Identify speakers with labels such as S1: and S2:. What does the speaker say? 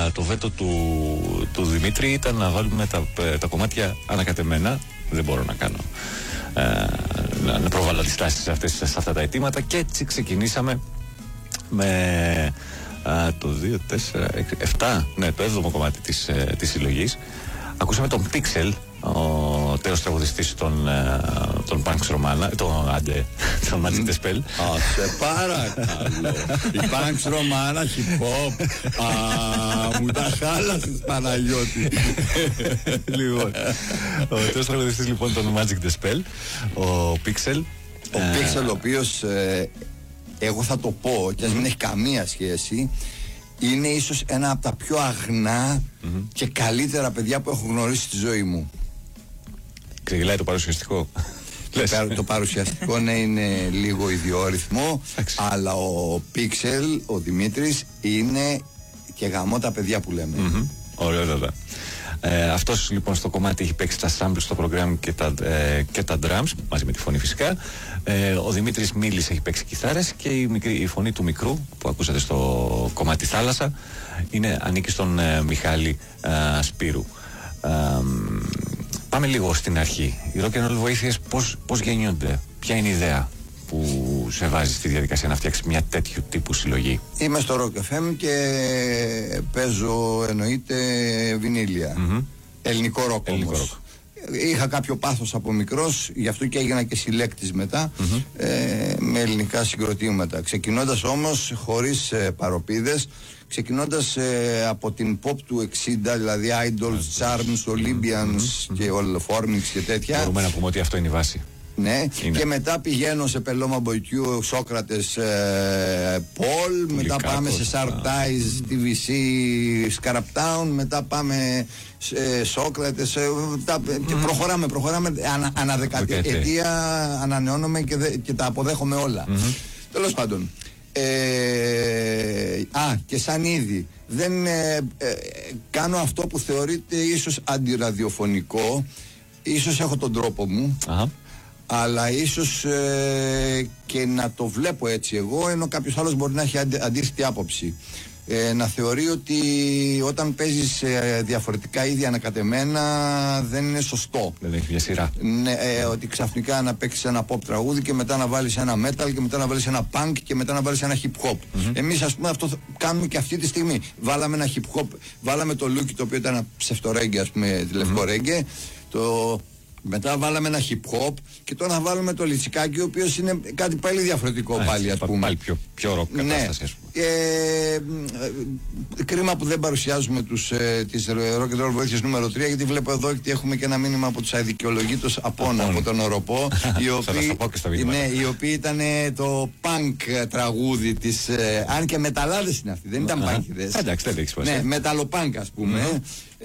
S1: το βέτο του Δημήτρη ήταν να βάλουμε τα κομμάτια ανακατεμένα. Δεν μπορώ να κάνω να προβάλλω τις τάσεις σε αυτά τα αιτήματα, και έτσι ξεκινήσαμε με το 2, 4, 7, ναι, το 7ο κομμάτι της συλλογής. Ακούσαμε τον Pixel, ο τέος τραγουδιστής των Punks Romana, τον Magic the Spell.
S2: Σε παρακαλώ. Η Punks Romana hip hop. Μου τα χάλασες, Παναγιώτη.
S1: Λοιπόν, ο τέος τραγουδιστής λοιπόν των Magic the Spell, ο Pixel.
S2: Ο Pixel, ο οποίος εγώ θα το πω και ας μην έχει καμία σχέση, είναι ίσως ένα από τα πιο αγνά και καλύτερα παιδιά που έχω γνωρίσει στη ζωή μου.
S1: Ξεγελάει το παρουσιαστικό.
S2: Το παρουσιαστικό ναι, είναι λίγο ιδιόρυθμο, αλλά ο Pixel, ο Δημήτρης, είναι και γαμώ τα παιδιά που λέμε.
S1: Ωραία, βέβαια. Αυτός λοιπόν στο κομμάτι έχει παίξει τα samples στο program και τα drums, μαζί με τη φωνή φυσικά. Ο Δημήτρης Μίλης έχει παίξει κιθάρες, και η φωνή του μικρού που ακούσατε στο κομμάτι Θάλασσα ανήκει στον Μιχάλη Σπύρου. Πάμε λίγο στην αρχή. Οι rock and roll βοήθειες πώς γεννιούνται, ποια είναι η ιδέα που σε βάζει στη διαδικασία να φτιάξει μια τέτοιου τύπου συλλογή?
S2: Είμαι στο Rock FM και παίζω εννοείται βινίλια. Ελληνικό ροκ όμως. Είχα κάποιο πάθος από μικρός, γι' αυτό και έγινα και συλλέκτης μετά με ελληνικά συγκροτήματα. Ξεκινώντας όμως χωρίς παροπίδες, ξεκινώντας από την pop του 60, δηλαδή Idols, Charms, Olympians και All Formings και τέτοια.
S1: Μπορούμε να πούμε ότι αυτό είναι η βάση.
S2: Ναι, και μετά πηγαίνω σε Πελώμα Μποϊκιού, Σόκρατες, Πολ, μετά πάμε σε Σαρτάιζ, TVC, Σκαραπτάουν, μετά πάμε σε Σόκρατες, και προχωράμε ανά δεκαετία, ανανεώνομαι και τα αποδέχομαι όλα. Τέλος πάντων, και σαν είδη δεν κάνω αυτό που θεωρείται ίσως αντιραδιοφωνικό, ίσως έχω τον τρόπο μου, αλλά ίσως και να το βλέπω έτσι εγώ, ενώ κάποιος άλλος μπορεί να έχει αντίθετη άποψη. Να θεωρεί ότι όταν παίζεις διαφορετικά είδη ανακατεμένα δεν είναι σωστό.
S1: Δεν έχει μια σειρά.
S2: Ναι, ότι ξαφνικά να παίξεις ένα pop τραγούδι και μετά να βάλεις ένα metal και μετά να βάλεις ένα punk και μετά να βάλεις ένα hip hop. Εμείς ας πούμε αυτό κάνουμε και αυτή τη στιγμή. Βάλαμε ένα hip hop, βάλαμε το Λούκι, το οποίο ήταν ένα ψευτορέγγε, ας πούμε, λευκό ρέγγε. Μετά βάλαμε ένα hip hop και τώρα θα βάλουμε το Λιτσικάκι, ο οποίος είναι κάτι πάλι διαφορετικό πάλι, ας πούμε.
S1: Πάλι πιο ροκ κατάσταση, ας πούμε.
S2: Κρίμα που δεν παρουσιάζουμε τις rock and roll βοήθειες νούμερο 3, γιατί βλέπω εδώ ότι έχουμε και ένα μήνυμα από τους αδικαιολογήτως Απόνα, από τον Οροπό, οι οποίοι ήταν το punk τραγούδι της, αν και μεταλλάδες είναι αυτοί, δεν ήταν punkιδες.
S1: Εντάξει, δεν έχει σημασία.
S2: Ναι, μεταλλοπάνκ ας πούμε.